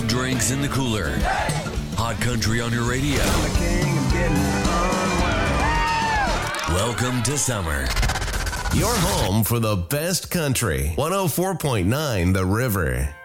drinks in the cooler. Hot country on your radio. Welcome to summer. Your home for the best country. 104.9 The River.